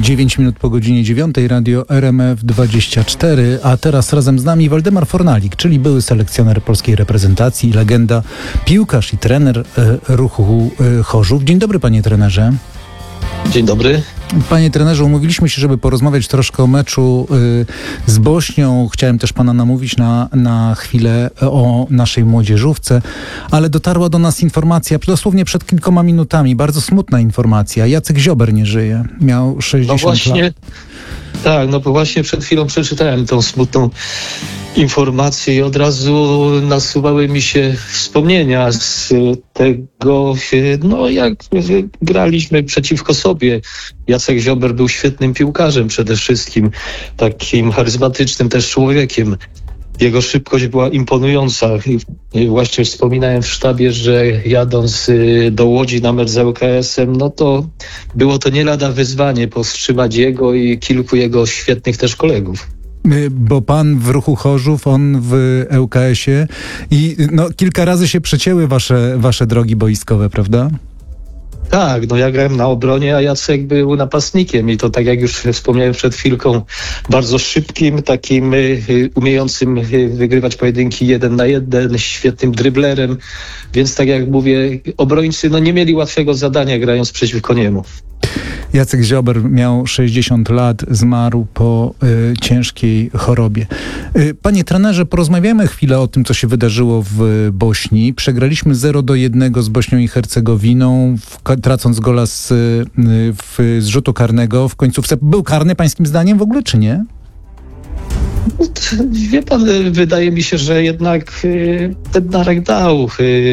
9 minut po godzinie 9, radio RMF24, a teraz razem z nami Waldemar Fornalik, czyli były selekcjoner polskiej reprezentacji, legenda, piłkarz i trener Ruchu Chorzów. Dzień dobry, panie trenerze. Dzień dobry. Panie trenerze, umówiliśmy się, żeby porozmawiać troszkę o meczu z Bośnią. Chciałem też pana namówić na chwilę o naszej młodzieżówce, ale dotarła do nas informacja dosłownie przed kilkoma minutami, bardzo smutna informacja. Jacek Ziober nie żyje. Miał 60 lat. Tak, bo właśnie przed chwilą przeczytałem tą smutną informację i od razu nasuwały mi się wspomnienia z tego, jak graliśmy przeciwko sobie. Jacek Ziober był świetnym piłkarzem przede wszystkim, takim charyzmatycznym też człowiekiem. Jego szybkość była imponująca. Właśnie wspominałem w sztabie, że jadąc do Łodzi na mecz z ŁKS-em, to było to nie lada wyzwanie powstrzymać jego i kilku jego świetnych też kolegów. Bo pan w Ruchu Chorzów, on w ŁKS-ie i kilka razy się przecięły wasze drogi boiskowe, prawda? Tak, ja grałem na obronie, a Jacek był napastnikiem i to, tak jak już wspomniałem przed chwilką, bardzo szybkim, takim umiejącym wygrywać pojedynki 1 na 1, świetnym dryblerem, więc tak jak mówię, obrońcy nie mieli łatwego zadania grając przeciwko niemu. Jacek Ziober miał 60 lat, zmarł po ciężkiej chorobie. Panie trenerze, porozmawiamy chwilę o tym, co się wydarzyło w Bośni. Przegraliśmy 0-1 z Bośnią i Hercegowiną, tracąc gola z rzutu karnego w końcówce. Był karny pańskim zdaniem w ogóle, czy nie? Wie pan, wydaje mi się, że jednak Bednarek dał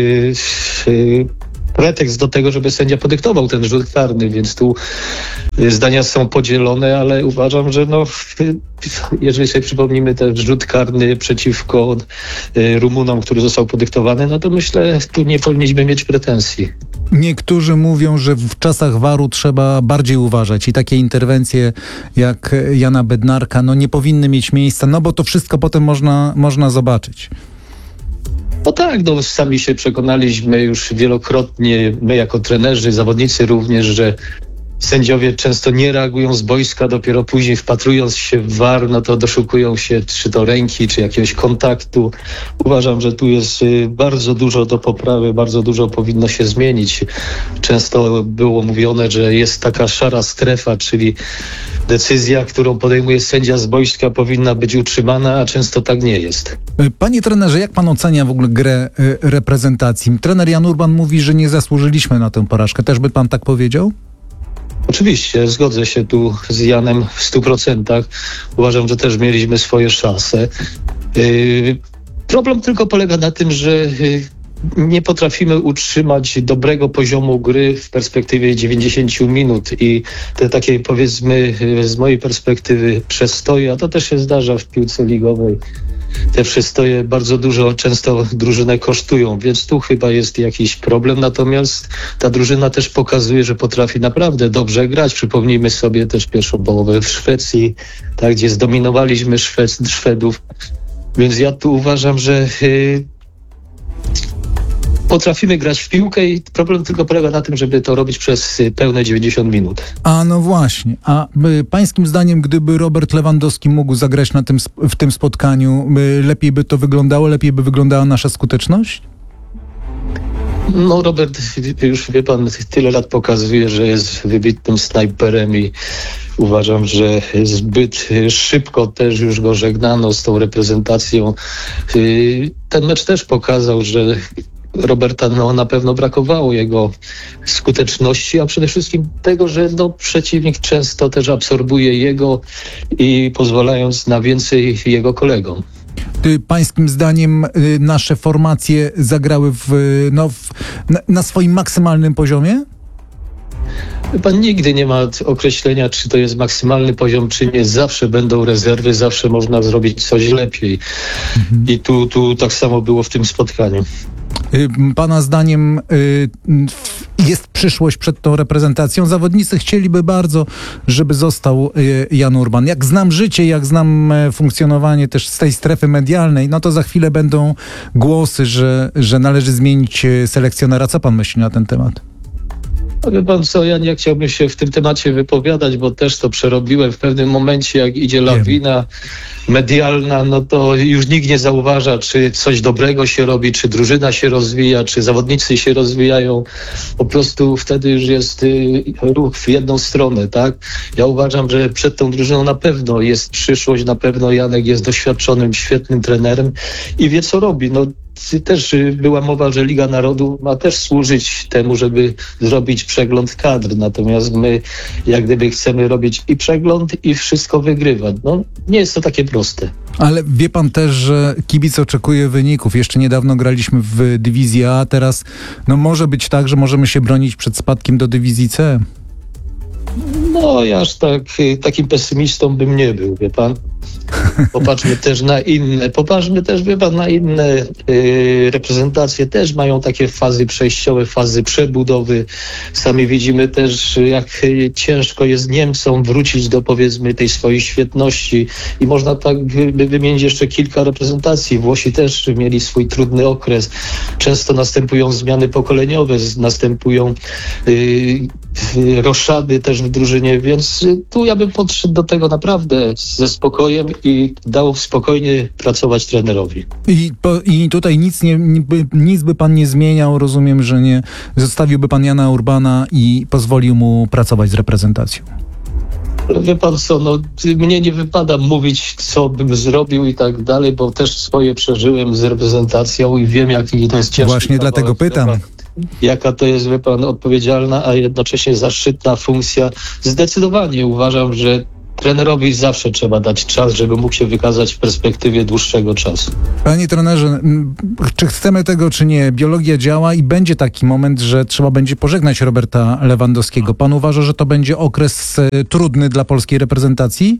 pretekst do tego, żeby sędzia podyktował ten rzut karny, więc tu zdania są podzielone, ale uważam, że jeżeli sobie przypomnimy ten rzut karny przeciwko Rumunom, który został podyktowany, to myślę, tu nie powinniśmy mieć pretensji. Niektórzy mówią, że w czasach VAR-u trzeba bardziej uważać i takie interwencje jak Jana Bednarka nie powinny mieć miejsca, bo to wszystko potem można zobaczyć. Tak, sami się przekonaliśmy już wielokrotnie, my jako trenerzy, zawodnicy również, że sędziowie często nie reagują z boiska, dopiero później wpatrując się w VAR, to doszukują się czy to ręki, czy jakiegoś kontaktu. Uważam, że tu jest bardzo dużo do poprawy, bardzo dużo powinno się zmienić. Często było mówione, że jest taka szara strefa, czyli decyzja, którą podejmuje sędzia z boiska, powinna być utrzymana, a często tak nie jest. Panie trenerze, jak pan ocenia w ogóle grę reprezentacji? Trener Jan Urban mówi, że nie zasłużyliśmy na tę porażkę. Też by pan tak powiedział? Oczywiście, zgodzę się tu z Janem w 100%. Uważam, że też mieliśmy swoje szanse. Problem tylko polega na tym, że nie potrafimy utrzymać dobrego poziomu gry w perspektywie 90 minut i te takie, powiedzmy, z mojej perspektywy przestoje, a to też się zdarza w piłce ligowej. Te przystoje bardzo dużo, często drużynę kosztują, więc tu chyba jest jakiś problem. Natomiast ta drużyna też pokazuje, że potrafi naprawdę dobrze grać. Przypomnijmy sobie też pierwszą połowę w Szwecji, gdzie zdominowaliśmy Szwedów. Więc ja tu uważam, że potrafimy grać w piłkę i problem tylko polega na tym, żeby to robić przez pełne 90 minut. Właśnie. A pańskim zdaniem, gdyby Robert Lewandowski mógł zagrać w tym spotkaniu, lepiej by to wyglądało? Lepiej by wyglądała nasza skuteczność? Robert, już wie pan, tyle lat pokazuje, że jest wybitnym snajperem i uważam, że zbyt szybko też już go żegnano z tą reprezentacją. Ten mecz też pokazał, że Roberta na pewno brakowało jego skuteczności, a przede wszystkim tego, że przeciwnik często też absorbuje jego i pozwalając na więcej jego kolegom. Pańskim zdaniem nasze formacje zagrały na swoim maksymalnym poziomie? Pan nigdy nie ma określenia, czy to jest maksymalny poziom, czy nie. Zawsze będą rezerwy, zawsze można zrobić coś lepiej. I tu tak samo było w tym spotkaniu. Pana zdaniem jest przyszłość przed tą reprezentacją? Zawodnicy chcieliby bardzo, żeby został Jan Urban. Jak znam życie, jak znam funkcjonowanie też z tej strefy medialnej, to za chwilę będą głosy, że należy zmienić selekcjonera. Co pan myśli na ten temat? No wie pan co, ja nie chciałbym się w tym temacie wypowiadać, bo też to przerobiłem w pewnym momencie, jak idzie lawina medialna, no to już nikt nie zauważa, czy coś dobrego się robi, czy drużyna się rozwija, czy zawodnicy się rozwijają. Po prostu wtedy już jest ruch w jedną stronę, tak? Ja uważam, że przed tą drużyną na pewno jest przyszłość, na pewno Janek jest doświadczonym, świetnym trenerem i wie, co robi. No, też była mowa, że Liga Narodów ma też służyć temu, żeby zrobić przegląd kadr. Natomiast my jak gdyby chcemy robić i przegląd, i wszystko wygrywać. No, nie jest to takie proste. Ale wie pan też, że kibic oczekuje wyników. Jeszcze niedawno graliśmy w dywizji A, teraz no może być tak, że możemy się bronić przed spadkiem do dywizji C. No, ja aż takim pesymistą bym nie był, wie pan. Popatrzmy też, wie pan, na inne reprezentacje też mają takie fazy przejściowe, fazy przebudowy. Sami widzimy też, jak ciężko jest Niemcom wrócić do, powiedzmy, tej swojej świetności i można tak wymienić jeszcze kilka reprezentacji. Włosi też mieli swój trudny okres. Często następują zmiany pokoleniowe, następują roszady też w drużynie, więc tu ja bym podszedł do tego naprawdę ze spokojem i dał spokojnie pracować trenerowi. I tutaj nic by pan nie zmieniał, rozumiem, że nie zostawiłby pan Jana Urbana i pozwolił mu pracować z reprezentacją. Wie pan co, no mnie nie wypada mówić, co bym zrobił i tak dalej, bo też swoje przeżyłem z reprezentacją i wiem, jaki to jest ciężki Właśnie kawałek, dlatego pytam. Jaka to jest, wie pan, odpowiedzialna, a jednocześnie zaszczytna funkcja. Zdecydowanie uważam, że trenerowi zawsze trzeba dać czas, żeby mógł się wykazać w perspektywie dłuższego czasu. Panie trenerze, czy chcemy tego, czy nie, biologia działa i będzie taki moment, że trzeba będzie pożegnać Roberta Lewandowskiego. Pan uważa, że to będzie okres trudny dla polskiej reprezentacji?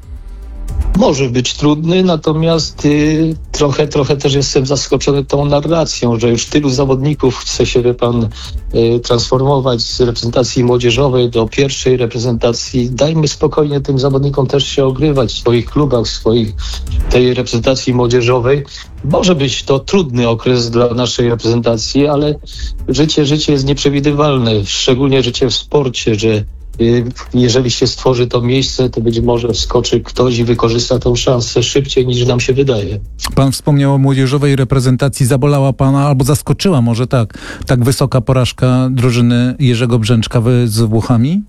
Może być trudny, natomiast trochę też jestem zaskoczony tą narracją, że już tylu zawodników chce się, wie pan, transformować z reprezentacji młodzieżowej do pierwszej reprezentacji. Dajmy spokojnie tym zawodnikom też się ogrywać w swoich klubach, tej reprezentacji młodzieżowej. Może być to trudny okres dla naszej reprezentacji, ale życie jest nieprzewidywalne, szczególnie życie w sporcie, że jeżeli się stworzy to miejsce, to być może wskoczy ktoś i wykorzysta tą szansę szybciej niż nam się wydaje. Pan wspomniał o młodzieżowej reprezentacji. Zabolała pana, albo zaskoczyła może tak wysoka porażka drużyny Jerzego Brzęczka z Włochami?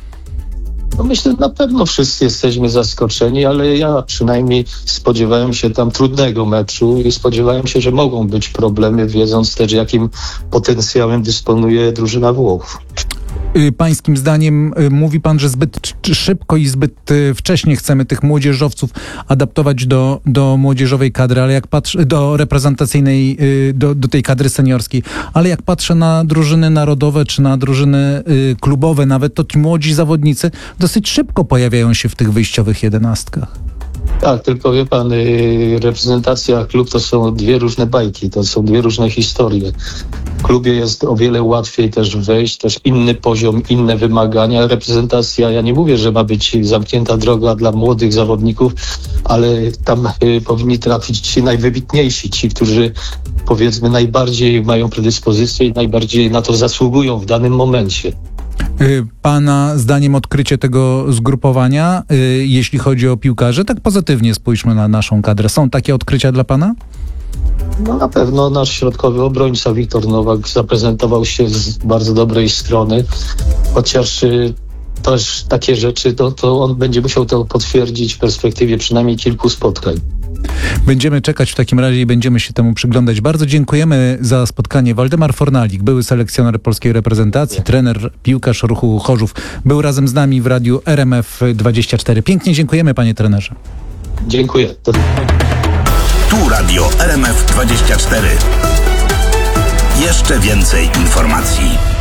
No myślę, na pewno wszyscy jesteśmy zaskoczeni, ale ja przynajmniej spodziewałem się tam trudnego meczu i spodziewałem się, że mogą być problemy, wiedząc też, jakim potencjałem dysponuje drużyna Włochów. Pańskim zdaniem mówi pan, że zbyt szybko i zbyt wcześnie chcemy tych młodzieżowców adaptować do młodzieżowej kadry, ale jak patrzę do reprezentacyjnej, do tej kadry seniorskiej, ale jak patrzę na drużyny narodowe czy na drużyny klubowe nawet, to ci młodzi zawodnicy dosyć szybko pojawiają się w tych wyjściowych jedenastkach. Tak, tylko wie pan, reprezentacja, klub to są dwie różne bajki, to są dwie różne historie. W klubie jest o wiele łatwiej też wejść, też inny poziom, inne wymagania. Reprezentacja, ja nie mówię, że ma być zamknięta droga dla młodych zawodników, ale tam powinni trafić ci najwybitniejsi, ci, którzy powiedzmy najbardziej mają predyspozycję i najbardziej na to zasługują w danym momencie. Pana zdaniem odkrycie tego zgrupowania, jeśli chodzi o piłkarzy, tak pozytywnie spójrzmy na naszą kadrę. Są takie odkrycia dla pana? No na pewno nasz środkowy obrońca Wiktor Nowak zaprezentował się z bardzo dobrej strony, chociaż też takie rzeczy, to on będzie musiał to potwierdzić w perspektywie przynajmniej kilku spotkań. Będziemy czekać w takim razie i będziemy się temu przyglądać. Bardzo dziękujemy za spotkanie. Waldemar Fornalik, były selekcjoner polskiej reprezentacji, trener, piłkarz Ruchu Chorzów, był razem z nami w radiu RMF24. Pięknie dziękujemy, panie trenerze. Dziękuję. Tu radio RMF24. Jeszcze więcej informacji.